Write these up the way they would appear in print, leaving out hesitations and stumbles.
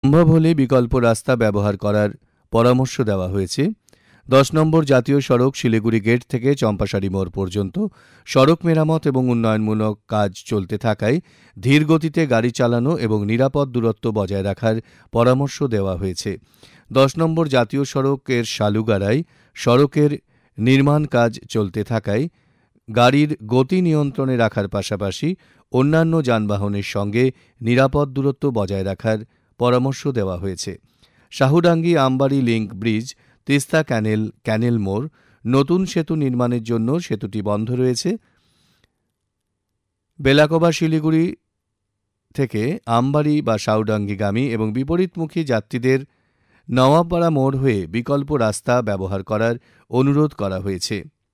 সম্ভব হলে বিকল্প রাস্তা ব্যবহার করার পরামর্শ দেওয়া হয়েছে। 10 নম্বর জাতীয় সড়ক শিলিগুড়ি গেট থেকে চম্পাশাড়ি মোড় পর্যন্ত সড়ক মেরামত এবং উন্নয়নমূলক কাজ চলতে থাকায় ধীর গতিতে গাড়ি চালানো এবং নিরাপদ দূরত্ব বজায় রাখার পরামর্শ দেওয়া হয়েছে। 10 নম্বর জাতীয় সড়কের শালুগাড়ায় সড়কের নির্মাণ কাজ চলতে থাকায় গাড়ির গতি নিয়ন্ত্রণে রাখার পাশাপাশি অন্যান্য যানবাহনের সঙ্গে নিরাপদ দূরত্ব বজায় রাখার পরামর্শ দেওয়া হয়েছে। শাহুডাঙ্গি আমবাড়ি লিংক ব্রিজ, তিস্তা ক্যানেল মোড়, নতুন সেতু নির্মাণের জন্য সেতুটি বন্ধ রয়েছে। বেলাকোবা শিলিগুড়ি থেকে আমবাড়ি বা শাহুডাঙ্গিগামী এবং বিপরীতমুখী যাত্রীদের নওয়াপাড়া মোড় হয়ে বিকল্প রাস্তা ব্যবহার করার অনুরোধ করা হয়েছে।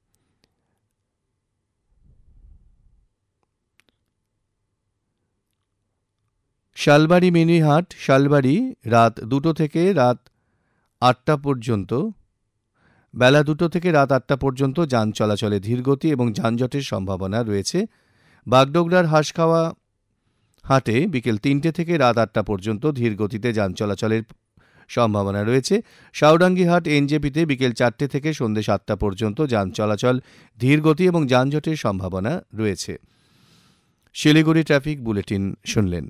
শালবাড়ি মিনিহাট, শালবাড়ি রাত 2টো থেকে রাত 8টা পর্যন্ত, বেলা 2টো থেকে রাত 8টা পর্যন্ত যান চলাচলে ধীরগতি এবং যানজটের সম্ভাবনা রয়েছে। বাগডোগরার হাঁসখাওয়া হাটে বিকেল 3টে থেকে রাত 8টা পর্যন্ত ধীরগতিতে যান চলাচলের সম্ভাবনা রয়েছে। শাহুডাঙ্গি হাট এনজেপিতে বিকেল 4টে থেকে সন্ধ্যে 7টা পর্যন্ত যান চলাচল ধীরগতি এবং যানজটের সম্ভাবনা রয়েছে। শিলিগুড়ি ট্রাফিক বুলেটিন শুনলেন।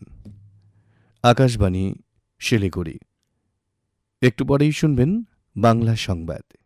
আকাশবাণী শিলিগুড়ি। একটু পরেই শুনবেন বাংলা সংবাদ।